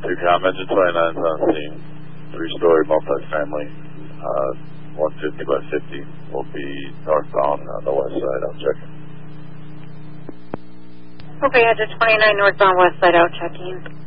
2 com, engine 29's on scene. 3-story multifamily, 150 by 50. Will be northbound on the west side. I'll check it. Okay, engine 29 northbound west side, out checking.